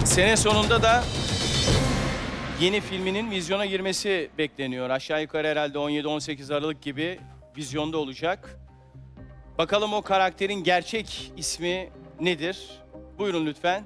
Sene sonunda da yeni filminin vizyona girmesi bekleniyor. Aşağı yukarı herhalde 17-18 Aralık gibi vizyonda olacak. Bakalım o karakterin gerçek ismi nedir? Buyurun lütfen.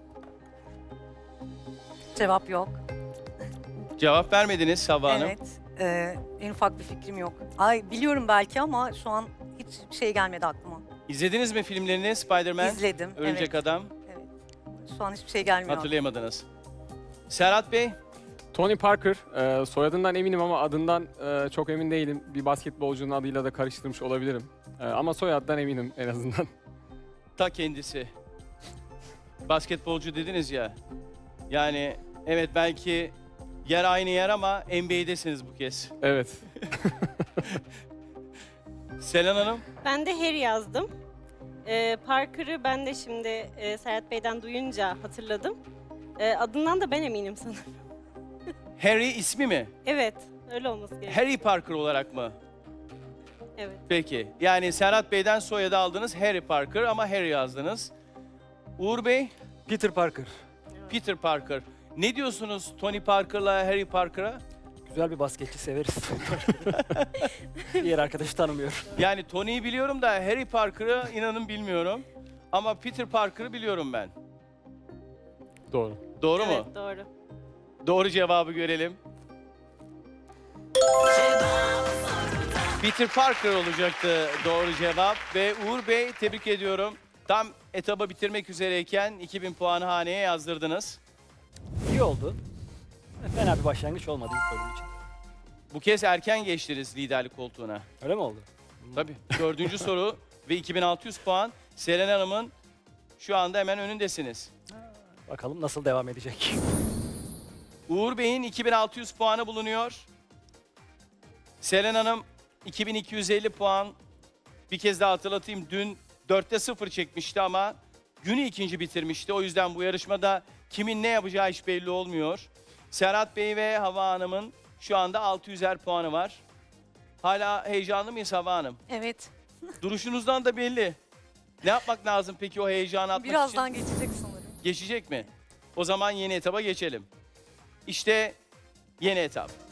Cevap yok. Cevap vermediniz Havva Hanım. Evet. En ufak bir fikrim yok. Ay biliyorum belki ama şu an hiç şey gelmedi aklıma. İzlediniz mi filmlerini Spider-Man? İzledim. Örümcek evet. Adam. Evet. Şu an hiçbir şey gelmiyor. Hatırlayamadınız. Serhat Bey, Tony Parker, soyadından eminim ama adından çok emin değilim. Bir basketbolcunun adıyla da karıştırmış olabilirim. Ama soyaddan eminim en azından. ta kendisi. Basketbolcu dediniz ya. Yani evet belki yer aynı yer ama NBA'desiniz bu kez. Evet. Selen Hanım, Ben de Harry yazdım. Parker'ı ben de şimdi Serhat Bey'den duyunca hatırladım. Adından da ben eminim sanırım. Harry ismi mi? Evet, öyle olması gerekiyor. Harry Parker olarak mı? Evet. Peki. Yani Serhat Bey'den soyadı aldınız Harry Parker ama Harry yazdınız. Uğur Bey, Peter Parker. Peter Parker. Ne diyorsunuz Tony Parker'la Harry Parker'a? Güzel bir basketçi severiz. Diğer arkadaşı tanımıyorum. Yani Tony'yi biliyorum da Harry Parker'ı inanın bilmiyorum. Ama Peter Parker'ı biliyorum ben. Doğru. Doğru Evet, mu? doğru. Doğru cevabı görelim. Peter Parker olacaktı doğru cevap ve Uğur Bey tebrik ediyorum. Tam etaba bitirmek üzereyken 2000 puanı haneye yazdırdınız. İyi oldu. Fena bir başlangıç olmadı ilk bölüm için. Bu kez erken geçtiniz liderlik koltuğuna. Öyle mi oldu? Tabii. Dördüncü soru ve 2600 puan. Selen Hanım'ın şu anda hemen önündesiniz. Bakalım nasıl devam edecek. Uğur Bey'in 2600 puanı bulunuyor. Selen Hanım 2250 puan. Bir kez daha hatırlatayım. Dün 4'te 0 çekmişti ama günü ikinci bitirmişti. O yüzden bu yarışmada kimin ne yapacağı hiç belli olmuyor. Serhat Bey ve Havva Hanım'ın şu anda 600'er puanı var. Hala heyecanlı mıyız Havva Hanım? Evet. Duruşunuzdan da belli. Ne yapmak lazım peki o heyecanı atmak Birazdan için? geçecek sanırım. Geçecek mi? O zaman yeni etaba geçelim. İşte yeni etap.